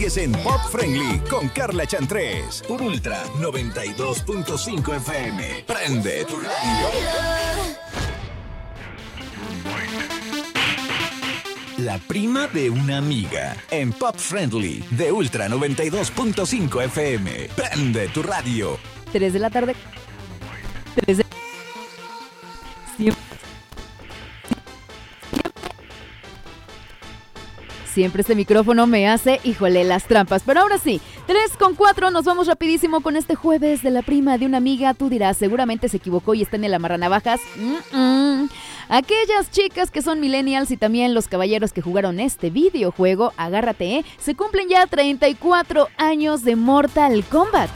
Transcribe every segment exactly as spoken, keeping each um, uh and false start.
Sigues en Pop Friendly con Carla Chantrés por Ultra noventa y dos punto cinco F M. Prende tu radio. La prima de una amiga en Pop Friendly de Ultra noventa y dos punto cinco F M. Prende tu radio. tres de la tarde. tres de... Siempre... Siempre este micrófono me hace, híjole, las trampas. Pero ahora sí, tres con cuatro, nos vamos rapidísimo con este jueves de la prima de una amiga. Tú dirás, seguramente se equivocó y está en el amarranavajas. Mm-mm. Aquellas chicas que son millennials y también los caballeros que jugaron este videojuego, agárrate, ¿eh? Se cumplen ya treinta y cuatro años de Mortal Kombat.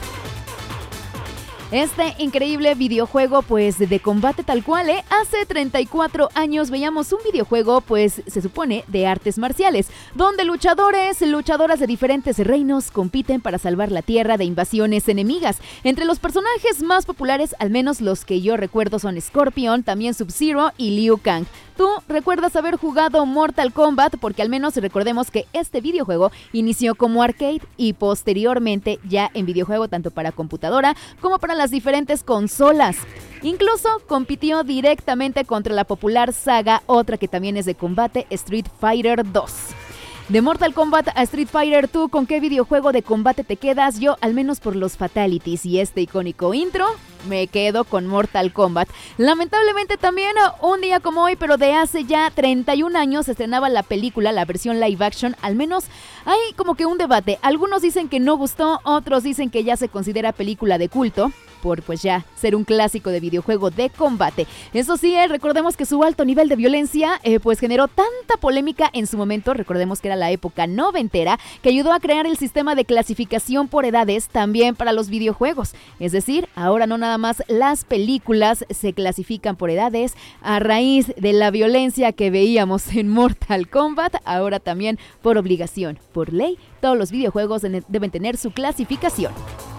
Este increíble videojuego, pues, de combate tal cual, ¿eh? Hace treinta y cuatro años veíamos un videojuego, pues, se supone, de artes marciales, donde luchadores, luchadoras de diferentes reinos compiten para salvar la tierra de invasiones enemigas. Entre los personajes más populares, al menos los que yo recuerdo, son Scorpion, también Sub-Zero y Liu Kang. ¿Tú recuerdas haber jugado Mortal Kombat? Porque al menos recordemos que este videojuego inició como arcade y posteriormente ya en videojuego tanto para computadora como para las diferentes consolas. Incluso compitió directamente contra la popular saga, otra que también es de combate, Street Fighter dos. De Mortal Kombat a Street Fighter, ¿tú con qué videojuego de combate te quedas? Yo, al menos por los fatalities y este icónico intro, me quedo con Mortal Kombat. Lamentablemente también, un día como hoy, pero de hace ya treinta y un años, se estrenaba la película, la versión live action. Al menos hay como que un debate. Algunos dicen que no gustó, otros dicen que ya se considera película de culto, por pues ya ser un clásico de videojuego de combate. Eso sí, eh, recordemos que su alto nivel de violencia eh, pues generó tanta polémica en su momento, recordemos que era la época noventera, que ayudó a crear el sistema de clasificación por edades también para los videojuegos. Es decir, ahora no nada más las películas se clasifican por edades, a raíz de la violencia que veíamos en Mortal Kombat, ahora también por obligación, por ley, todos los videojuegos deben tener su clasificación.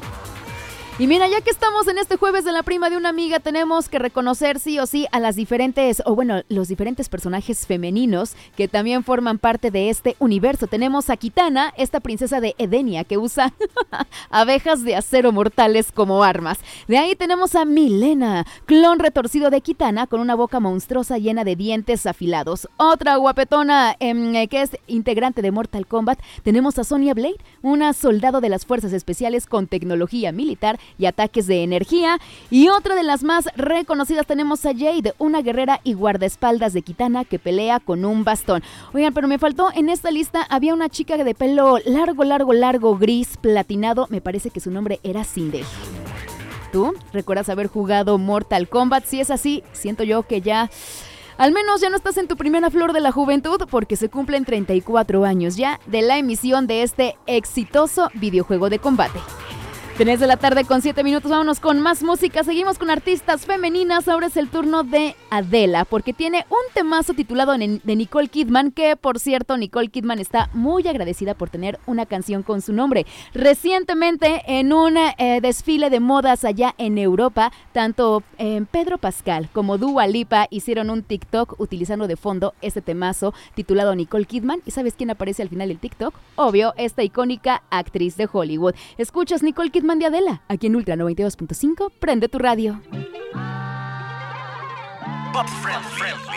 Y mira, ya que estamos en este jueves de la prima de una amiga, tenemos que reconocer sí o sí a las diferentes, o bueno, los diferentes personajes femeninos que también forman parte de este universo. Tenemos a Kitana, esta princesa de Edenia que usa abejas de acero mortales como armas. De ahí tenemos a Mileena, clon retorcido de Kitana con una boca monstruosa llena de dientes afilados. Otra guapetona eh, que es integrante de Mortal Kombat. Tenemos a Sonya Blade, una soldado de las fuerzas especiales con tecnología militar y ataques de energía. Y otra de las más reconocidas tenemos a Jade, una guerrera y guardaespaldas de Kitana que pelea con un bastón. Oigan, pero me faltó en esta lista, había una chica de pelo largo, largo, largo, gris, platinado, me parece que su nombre era Cinder. ¿Tú recuerdas haber jugado Mortal Kombat? Si es así, siento yo que ya... al menos ya no estás en tu primera flor de la juventud, porque se cumplen treinta y cuatro años ya de la emisión de este exitoso videojuego de combate. tres de la tarde con siete minutos, vámonos con más música. Seguimos con artistas femeninas. Ahora es el turno de Adele, porque tiene un temazo titulado de Nicole Kidman, que por cierto Nicole Kidman está muy agradecida por tener una canción con su nombre. Recientemente en un eh, desfile de modas allá en Europa, tanto eh, Pedro Pascal como Dua Lipa hicieron un TikTok utilizando de fondo este temazo titulado Nicole Kidman. ¿Y sabes quién aparece al final del TikTok? Obvio, esta icónica actriz de Hollywood. Escuchas Nicole Kidman de Adele, aquí en Ultra noventa y dos punto cinco, prende tu radio. Pop Friendly.